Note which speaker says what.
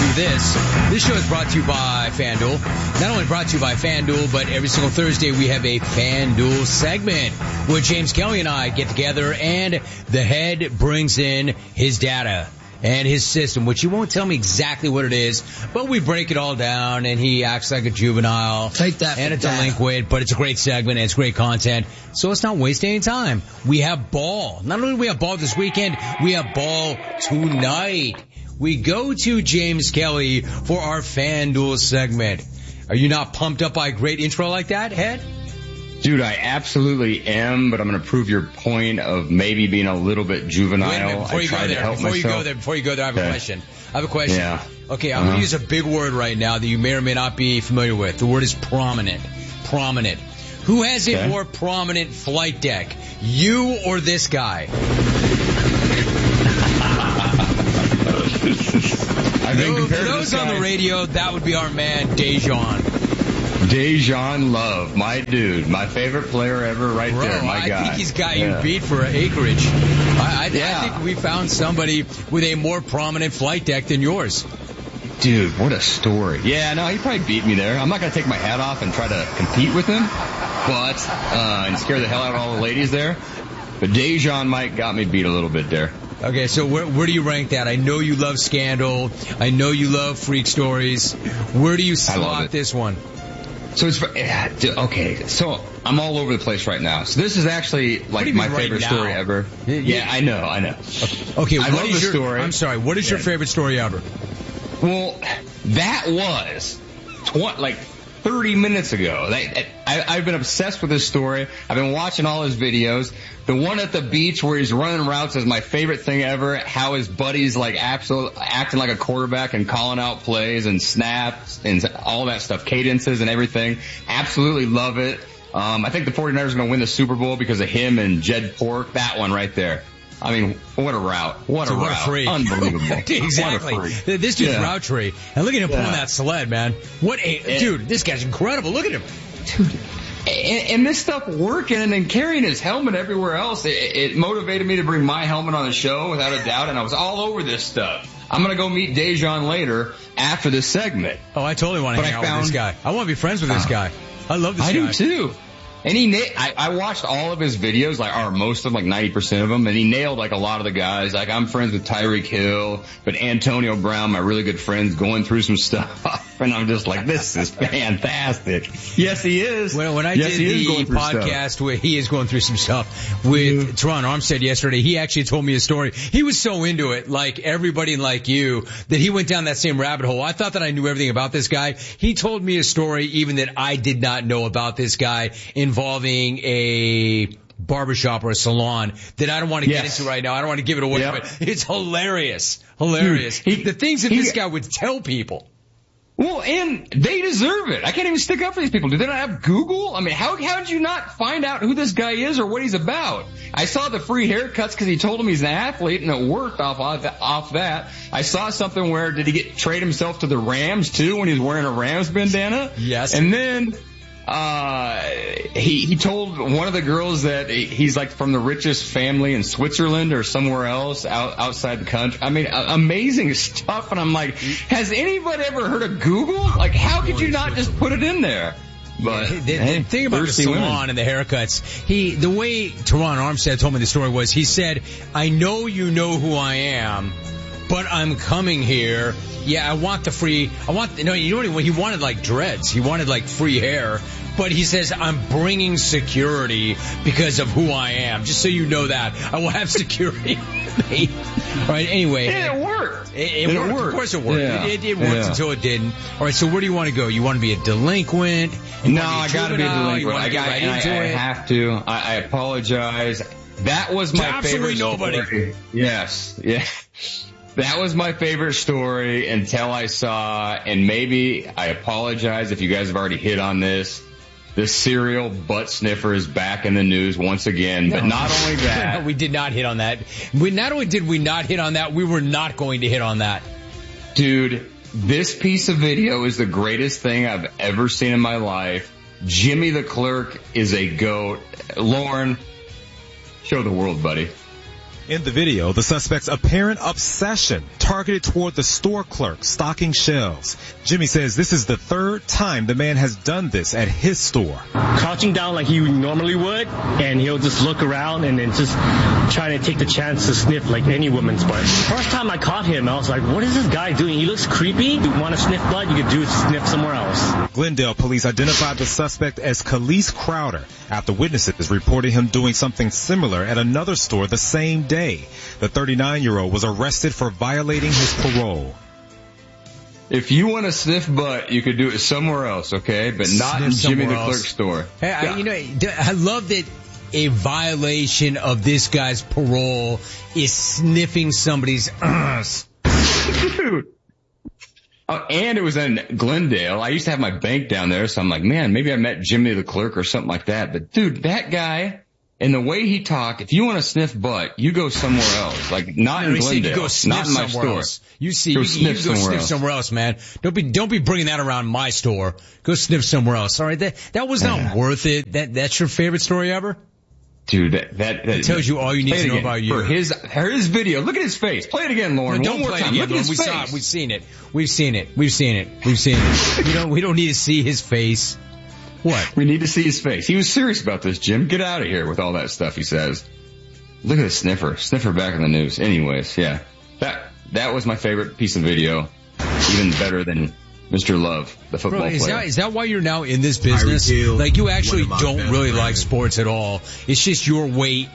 Speaker 1: this. This show is brought to you by FanDuel. Not only brought to you by FanDuel, but every single Thursday we have a FanDuel segment where James Kelly and I get together and the head brings in his data and his system, which he won't tell me exactly what it is, but we break it all down and he acts like a juvenile and a delinquent, but it's a great segment and it's great content. So let's not waste any time. We have ball. Not only do we have ball this weekend, we have ball tonight. We go to James Kelly for our FanDuel segment. Are you not pumped up by a great intro like that, Head?
Speaker 2: Dude, I absolutely am, but I'm going to prove your point of maybe being a little bit juvenile.
Speaker 1: Wait a minute, before you go there, I have a question.
Speaker 2: Yeah.
Speaker 1: Okay, I'm going to use a big word right now that you may or may not be familiar with. The word is prominent. Prominent. Who has a more prominent flight deck? You or this guy? For those on the radio, that would be our man, Dejan.
Speaker 2: Dejan Love, my dude, my favorite player ever right there, my guy.
Speaker 1: I think he's got you beat for acreage. I think we found somebody with a more prominent flight deck than yours.
Speaker 2: Dude, what a story. Yeah, no, he probably beat me there. I'm not going to take my hat off and try to compete with him, but and scare the hell out of all the ladies there. But Dejan Mike got me beat a little bit there.
Speaker 1: Okay, so where do you rank that? I know you love Scandal. I know you love Freak Stories. Where do you slot this one?
Speaker 2: So it's okay. So I'm all over the place right now. So this is actually like my favorite story ever. Yeah, I know.
Speaker 1: Okay,
Speaker 2: I love the story.
Speaker 1: I'm sorry. What is your favorite story ever?
Speaker 2: Well, that was 30 minutes ago. I've been obsessed with this story. I've been watching all his videos. The one at the beach where he's running routes is my favorite thing ever. How his buddies acting like a quarterback and calling out plays and snaps and all that stuff, cadences and everything. Absolutely love it. I think the 49ers are going to win the Super Bowl because of him and Jed Pork. That one right there. I mean, what a route. What a
Speaker 1: freak.
Speaker 2: Unbelievable.
Speaker 1: Exactly.
Speaker 2: What a freak.
Speaker 1: This dude's route tree. And look at him pulling that sled, man. Dude, this guy's incredible. Look at him.
Speaker 2: Dude. And this stuff working and then carrying his helmet everywhere else, it motivated me to bring my helmet on the show without a doubt, and I was all over this stuff. I'm going to go meet Dejan later after this segment.
Speaker 1: Oh, I totally want to hang out with this guy. I want to be friends with this guy. I love this guy.
Speaker 2: I do too. And I watched all of his videos, or most of them, 90% of them, and he nailed a lot of the guys. I'm friends with Tyreek Hill, but Antonio Brown, my really good friend's going through some stuff, and I'm just like, this is fantastic. Yes, he is.
Speaker 1: When I did the podcast where he is going through some stuff with Teron Armstead yesterday, he actually told me a story. He was so into it, like everybody like you, that he went down that same rabbit hole. I thought that I knew everything about this guy. He told me a story even that I did not know about this guy involving a barbershop or a salon that I don't want to get into right now. I don't want to give it away, but it's hilarious. Hilarious. Dude, the things that this guy would tell people.
Speaker 2: Well, and they deserve it. I can't even stick up for these people. Do they not have Google? I mean, how did you not find out who this guy is or what he's about? I saw the free haircuts because he told him he's an athlete, and it worked off that. I saw something where did he trade himself to the Rams too when he was wearing a Rams bandana?
Speaker 1: Yes.
Speaker 2: And then he told one of the girls that he's from the richest family in Switzerland or somewhere else outside the country. I mean, amazing stuff. And I'm like, has anybody ever heard of Google? How could you not just put it in there? But
Speaker 1: the thing about the salon and the haircuts, the way Teron Armstead told me the story was, he said, I know you know who I am, but I'm coming here. Yeah, I want the free, he wanted dreads. He wanted free hair. But he says, I'm bringing security because of who I am. Just so you know that. I will have security. Right, anyway.
Speaker 2: Yeah, it worked.
Speaker 1: It worked. Of course it worked.
Speaker 2: Yeah.
Speaker 1: It worked until it didn't. All right, so where do you want to go? You want to be a delinquent?
Speaker 2: No, I got to be a delinquent. I have to. I apologize. That was my favorite story.
Speaker 1: Nobody.
Speaker 2: Yes. Yeah. That was my favorite story until I saw, and maybe I apologize if you guys have already hit on this. This serial butt sniffer is back in the news once again. No. But not only that.
Speaker 1: No, we did not hit on that. Not only did we not hit on that, we were not going to hit on that.
Speaker 2: Dude, this piece of video is the greatest thing I've ever seen in my life. Jimmy the Clerk is a goat. Lauren, show the world, buddy.
Speaker 3: In the video, the suspect's apparent obsession targeted toward the store clerk stocking shelves. Jimmy says this is the third time the man has done this at his store.
Speaker 4: Crouching down like he normally would, and he'll just look around and then just try to take the chance to sniff like any woman's butt. First time I caught him, I was like, what is this guy doing? He looks creepy. You want to sniff blood? You could do is sniff somewhere else.
Speaker 3: Glendale police identified the suspect as Khalees Crowder after witnesses reported him doing something similar at another store the same day. The 39-year-old was arrested for violating his parole.
Speaker 2: If you want to sniff butt, you could do it somewhere else, okay? But not in Jimmy the Clerk store.
Speaker 1: Hey, I love that a violation of this guy's parole is sniffing somebody's ass.
Speaker 2: Dude. Oh, and it was in Glendale. I used to have my bank down there, so I'm like, man, maybe I met Jimmy the Clerk or something like that. But dude, that guy and the way he talked, if you want to sniff butt, you go somewhere else. Like not in Glendale,
Speaker 1: go
Speaker 2: not in my store.
Speaker 1: Else. You go sniff somewhere else, man. Don't be bringing that around my store. Go sniff somewhere else. All right, that was not worth it. That's your favorite story ever?
Speaker 2: Dude, that
Speaker 1: tells you all you need to know about you.
Speaker 2: For his video, look at his face. Play it again, Lauren.
Speaker 1: No,
Speaker 2: One more time. Look at his face.
Speaker 1: We've seen it. We've seen it. We don't need to see his face. What?
Speaker 2: We need to see his face. He was serious about this, Jim. Get out of here with all that stuff he says. Look at the sniffer. Sniffer back in the news. Anyways, yeah. That was my favorite piece of video. Even better than Mr. Love, the football player.
Speaker 1: Is that why you're now in this business? Like you actually don't really like sports at all. It's just your weight